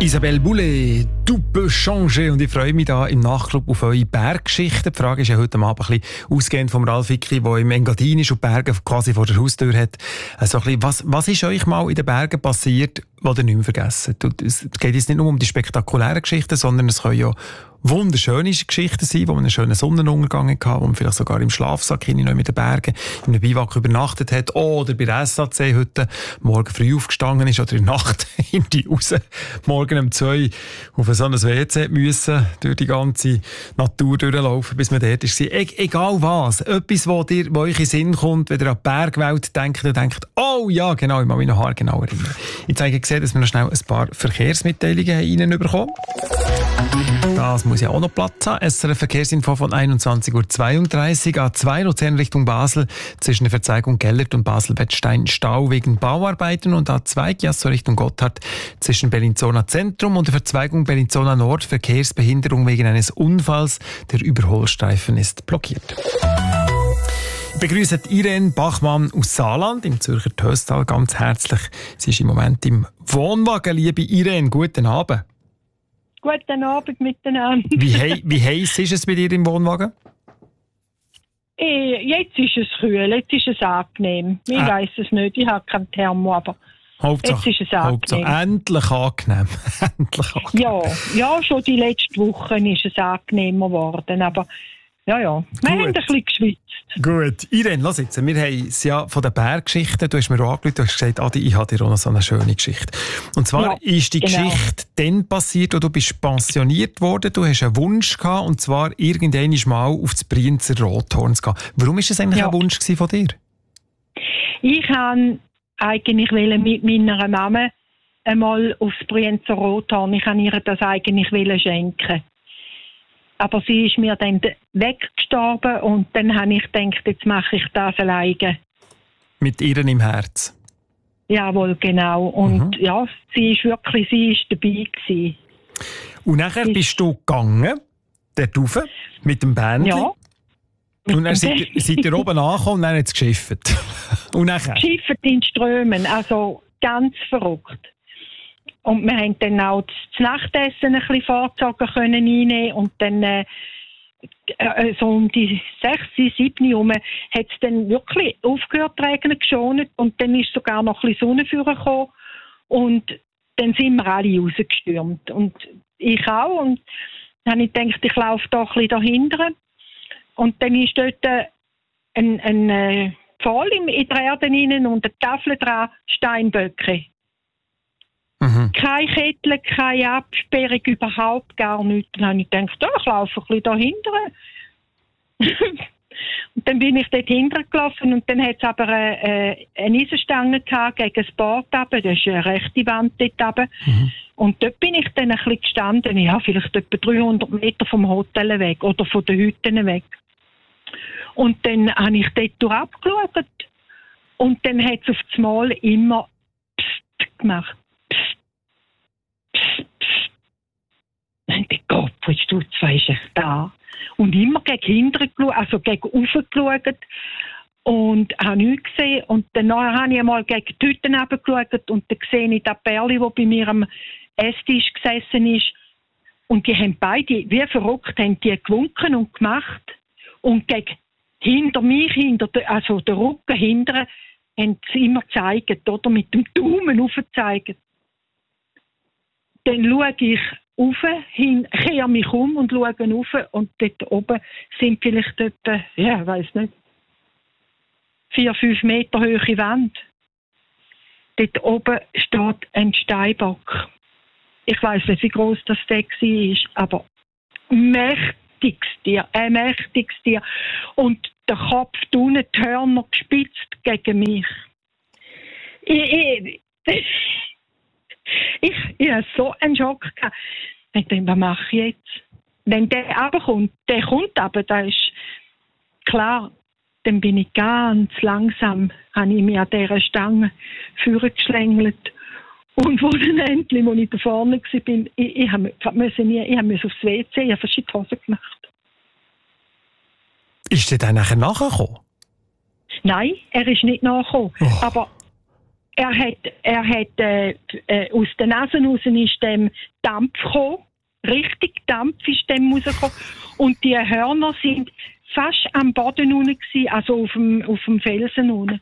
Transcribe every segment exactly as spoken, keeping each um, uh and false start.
Isabelle Boulay, «Tu peux changer». Und ich freue mich da im Nachtclub auf eure Berggeschichten. Die Frage ist ja heute Abend ein bisschen ausgehend vom Ralf Icki, der im Engadin ist und die Berge quasi vor der Haustür hat. Also ein bisschen, was, was ist euch mal in den Bergen passiert, was ihr nicht mehr vergessen? Es geht jetzt nicht nur um die spektakulären Geschichten, sondern es können ja wunderschöne Geschichten sein, wo man einen schönen Sonnenuntergang hatte, wo man vielleicht sogar im Schlafsack hinein mit den Bergen in einem Biwak übernachtet hat oder bei der S A C heute morgen früh aufgestanden ist oder in der Nacht in die raus, morgen um zwei auf so ein W C müssen, durch die ganze Natur durchlaufen, bis man dort ist. E- egal was, etwas, wo dir, wo euch in den Sinn kommt, wenn ihr an die Bergwelt denkt und denkt, oh ja, genau, ich muss mich noch haargenau erinnern. Ich zeige gesehen, dass wir noch schnell ein paar Verkehrsmitteilungen reinbekommen. Das muss ja auch noch Platz haben. S R F Verkehrsinfo von einundzwanzig Uhr zweiunddreißig. A zwei Luzern Richtung Basel. Zwischen der Verzweigung Gellert und Basel-Wettstein Stau wegen Bauarbeiten. Und A zwei Chiasso Richtung Gotthard. Zwischen Bellinzona Zentrum und der Verzweigung Bellinzona Nord. Verkehrsbehinderung wegen eines Unfalls. Der Überholstreifen ist blockiert. Ich begrüße Irene Bachmann aus Saarland im Zürcher Töstal ganz herzlich. Sie ist im Moment im Wohnwagen. Liebe Irene, guten Abend. Guten Abend miteinander. Wie, hei- wie heiß ist es bei dir im Wohnwagen? Eh, jetzt ist es kühl, jetzt ist es angenehm. Ich Ah. weiss es nicht, ich habe kein Thermo, aber Hauptsache, jetzt ist es Hauptsache angenehm. endlich angenehm. endlich angenehm. Ja, ja, schon die letzten Wochen ist es angenehmer geworden, aber ja, ja, wir haben ein bisschen geschwitzt. Gut. Irene, lass jetzt. Wir haben es ja von den Berggeschichten. Du hast mir auch angerufen, du hast gesagt, Adi, ich habe dir auch noch so eine schöne Geschichte. Und zwar Ja, ist die genau. Geschichte dann passiert, als du bist pensioniert worden. Du hast einen Wunsch gehabt, und zwar irgendwann mal auf das Brienzer Rothorn zu gehen. Warum war das eigentlich Ja. ein Wunsch gewesen von dir? Ich wollte eigentlich mit meiner Mama einmal aufs Brienzer Rothorn. Ich wollte ihr das eigentlich schenken. Aber sie ist mir dann weggestorben und dann habe ich gedacht, jetzt mache ich das alleine. Mit ihr im Herz. Jawohl, genau. Und Mhm. ja, sie ist wirklich, sie ist dabei gewesen. Und nachher bist du gegangen, dort rauf, mit dem Bändchen. Ja. Und dann seid ihr, seid ihr oben angekommen und dann hat es geschifft. Und nachher? Geschifft in Strömen, also ganz verrückt. Und wir haben dann auch das Nachtessen ein bisschen vorgezogen können reinnehmen und dann äh, äh, so um die sechs, sieben herum hat es dann wirklich aufgehört zu regnen, geschont und dann ist sogar noch ein bisschen Sonne vorgekommen und dann sind wir alle rausgestürmt und ich auch und dann habe ich gedacht, ich laufe da ein bisschen dahinter und dann ist dort äh, ein, ein äh, Pfahl in der Erde rein und eine Tafel dran, Steinböcke. Mhm. Keine Kettel, keine Absperrung, überhaupt gar nichts. Dann habe ich gedacht, oh, ich laufe ein bisschen dahinter. Und dann bin ich dort hintergelaufen und dann hat es aber äh, eine Eisenstange gehabt gegen das Bord runter. Das ist eine rechte Wand dort runter. Mhm. Und dort bin ich dann ein bisschen gestanden, ja, vielleicht etwa dreihundert Meter vom Hotel weg oder von den Hütten weg. Und dann habe ich dort durchabgeschaut und dann hat es auf das Mal immer Psst gemacht. Ich Gott, jetzt du zwei ist echt da. Und immer gegen hinten geschaut, also gegen rauf geschaut und habe nichts gesehen. Und dann habe ich einmal gegen die Hütten runtergeschaut und dann sehe ich das Pärchen, das bei mir am Esstisch gesessen ist. Und die haben beide, wie verrückt, haben die gewunken und gemacht. Und gegen hinter mich, hinter der, also der Rücken hinter, haben sie immer gezeigt, oder mit dem Daumen aufgezeigt. Dann schaue ich rauf, hin, kehre mich um und schaue rauf und dort oben sind vielleicht etwa, ja, ich weiss nicht, vier, fünf Meter hohe Wand. Dort oben steht ein Steinbock. Ich weiss nicht, wie gross das der war, aber mächtiges Tier, ein mächtiges Tier. Und der Kopf unten, die Hörner gespitzt gegen mich. Ich, ich, ich, ich hatte so einen Schock gehabt. Ich dachte, was mache ich jetzt? Wenn der runterkommt, der kommt aber, da ist klar, dann bin ich ganz langsam, habe ich mich an dieser Stange vorgeschlängelt. Und wo dann endlich, als ich da vorne war, bin, ich, ich, ich musste nie, ich musste aufs W C, ich habe verschiedene Hosen gemacht. Ist der dann nachher nachgekommen? Nein, er ist nicht nachgekommen. Oh. Aber er hat, er hat äh, äh, aus der Nase raus ist dem Dampf gekommen. Richtig Dampf ist dem rausgekommen. Und die Hörner sind fast am Boden unten gewesen, also auf dem, auf dem Felsen unten.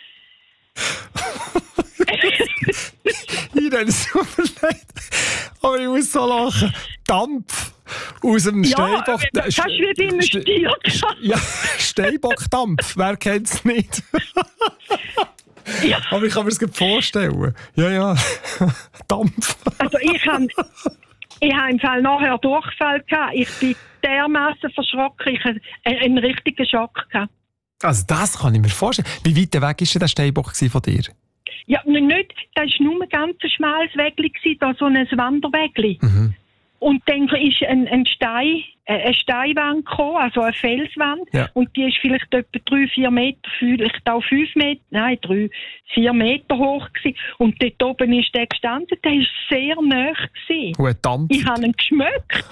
Irene, es tut mir leid, aber ich muss so lachen. Dampf aus dem Ja, Steinbock... fast wie beim Stier. Ja, Steinbockdampf, wer kennt es nicht? Ja. Aber ich kann mir das gut vorstellen. Ja, ja, Dampf. Also ich habe ich hab im Fall nachher Durchfall gehabt. Ich bin dermassen verschrocken. Ich hatte einen richtigen Schock gehabt. Also das kann ich mir vorstellen. Wie weit weg war der Steinbock von dir? Ja, nicht. Das war nur ein ganz schmales Wägli, da so ein Wanderwägli. Mhm. Und dann ist ein, ein Stein, eine Steinwand gekommen, also eine Felswand. Ja. Und die ist vielleicht etwa drei, vier Meter, vielleicht auch fünf Meter, nein, drei, vier Meter hoch gewesen. Und dort oben ist der gestanden, der war sehr nahe gewesen. Und dampft. Ich habe ihn geschmeckt.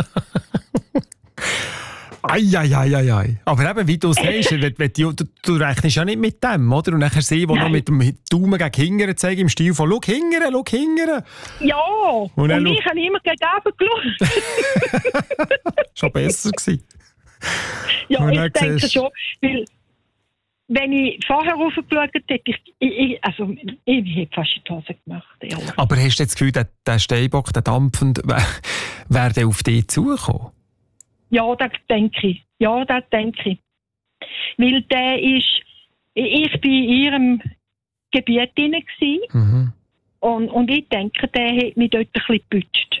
Eieieiei. Aber eben, wie du sagst, du, du, du rechnest ja nicht mit dem, oder? Und nachher sehen, wo noch mit dem Daumen gegen Hingern zeigen, im Stil von «Schau hingern, schau hingern». Ja, und, und ich habe immer gegen runter geschaut. Schon besser gewesen. Ja, ich denke siehst... schon, weil wenn ich vorher raufgeschaut hätte, ich, ich, also, ich hätte fast die Hose gemacht. Ehrlich. Aber hast du das Gefühl, der, der Steinbock, der dampfend, wäre der auf dich zugekommen? Ja, das denke ich. Ja, das denke ich. Weil der ist, ich bin in ihrem Gebiet drin gewesen, mhm. und, und ich denke, der hat mich dort ein bisschen gebutscht.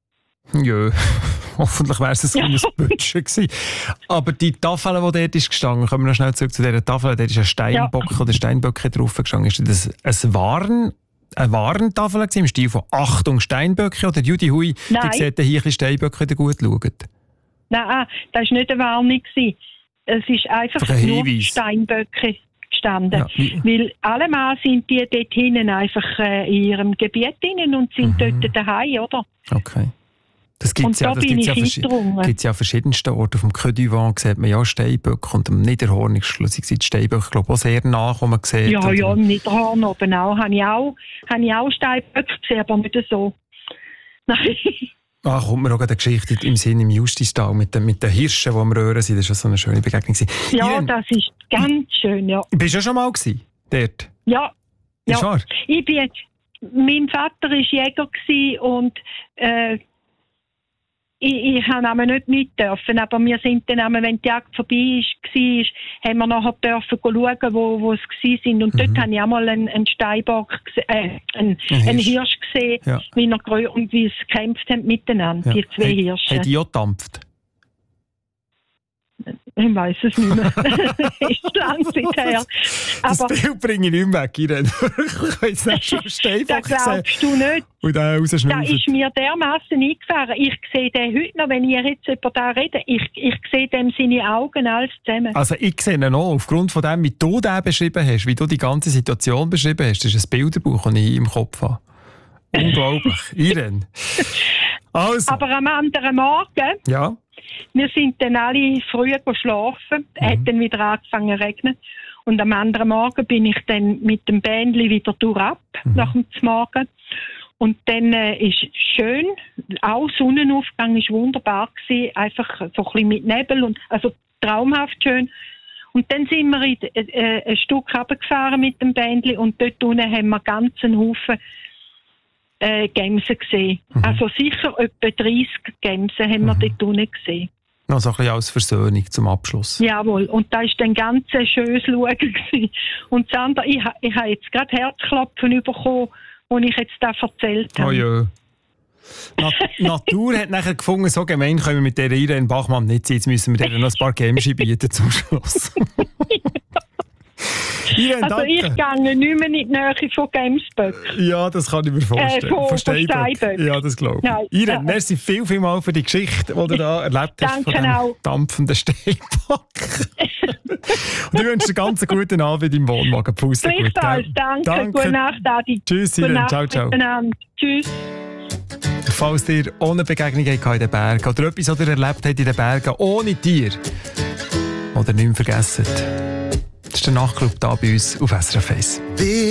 Ja, hoffentlich wäre es ein kleines ja. Bütchen gewesen. Aber die Tafel, die dort ist gestanden, kommen wir noch schnell zurück zu dieser Tafel, dort ist ein Steinbock ja. oder Steinböcke drauf gestanden. Ist das ein Warn? Eine Warntafel im Stil von «Achtung, Steinböcke» oder «Judy Hui, die sieht hier ein bisschen Steinböcke, die gut schauen»? Nein, das war nicht eine Warnung. Es ist einfach nur Steinböcke gestanden. Ja. Weil allemal sind die dort hinten einfach äh, in ihrem Gebiet drin und sind mhm. dort daheim, oder? Okay. Das gibt es ja, ja, ja, ja verschiedensten Orten. Auf dem Côte d'Ivoire sieht man ja Steinböcke und am Niederhorn ist schlussendlich die Steinböcke, glaube ich, auch sehr nah, wo man sieht. Ja, und ja, im Niederhorn oben auch. Habe ich auch, habe ich auch Steinböcke gesehen, aber nicht so. Nein. Ah, kommt mir auch eine Geschichte im Sinn im Justistal mit den, mit den Hirschen, die am Röhren sind. Das war so eine schöne Begegnung. Ja, Irene, das ist ganz schön, ja. Bist du ja schon mal gewesen, dort? Ja. Ist ja. wahr? Ich bin, mein Vater war Jäger gewesen und äh, ich, ich habe aber nicht mit dürfen, aber wir sind dann, wenn die Jagd vorbei war, haben wir nachher dürfen schauen, wo, wo es waren. Und mhm. dort habe ich auch mal einen, einen Steinbock, äh, einen, ein einen Hirsch gesehen, ja. wie er, und wie sie gekämpft haben miteinander, ja. die zwei hey, Hirsche. Hat die auch gedampft? Ich weiss es nicht mehr. Das ist lange Zeit her. Das aber Bild bringe ich nicht mehr weg, Irene. Ich weiß nicht, schon Steinbock gesehen. Das glaubst du nicht. Und dann rausschnaufen. Das ist mir dermassen eingefahren. Ich sehe den heute noch, wenn ich jetzt über das rede, ich, ich sehe dem seine Augen alles zusammen. Also ich sehe ihn auch, aufgrund von dem, wie du den beschrieben hast, wie du die ganze Situation beschrieben hast. Das ist ein Bilderbuch, das ich im Kopf habe. Unglaublich. Irene. Also. Aber am anderen Morgen... Ja. Wir sind dann alle früh schlafen, es mhm. hat dann wieder angefangen zu regnen. Und am anderen Morgen bin ich dann mit dem Bändli wieder durchab, mhm. nach dem Morgen. Und dann äh, ist schön, auch Sonnenaufgang ist wunderbar gewesen, einfach so ein bisschen mit Nebel, und, also traumhaft schön. Und dann sind wir in, äh, ein Stück runtergefahren mit dem Bändli und dort unten haben wir ganz einen Haufen Äh, Gämsen gesehen. Mhm. Also sicher etwa dreißig Gämsen haben wir mhm. dort unten gesehen. Noch so ein bisschen als Versöhnung zum Abschluss. Jawohl, und da war dann ganz ein schönes Schauen gewesen. Und das andere, ich, ich habe jetzt gerade Herzklopfen bekommen, als ich jetzt das erzählt habe. Oh ja. Die Natur hat nachher gefunden, so gemein können wir mit der Irene Bachmann nicht sein, jetzt müssen wir dir noch ein paar Gämsen bieten zum Schluss. Irene, also danke. Ich gehe nicht mehr in die Nähe von Gemsböcken. Ja, das kann ich mir vorstellen. Äh, von, von Steinböcken. Ja, das glaube ich. Ja, Irene, ja. merci viel, viel mal für die Geschichte, die du da erlebt hast. Danke von dem dampfenden Steinbock. Und ich wünsche dir ganz einen guten Abend im Wohnwagen. Puste gut. Danke. danke. Gute Nacht, Adi. Tschüss, Irene. Ciao, ciao. Tschüss. Falls ihr ohne Begegnung in den Bergen oder etwas, was ihr erlebt habt in den Bergen ohne Tier oder nicht mehr vergessen, das ist der Nachtclub hier bei uns auf S R F eins.